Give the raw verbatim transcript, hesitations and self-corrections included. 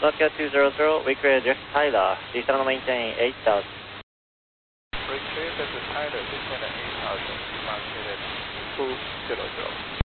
Tokyo two zero zero, we clear Jeff Tyler, descend and maintain eight thousand. We clear Jeff Tyler, descend eight thousand, departure two zero zero.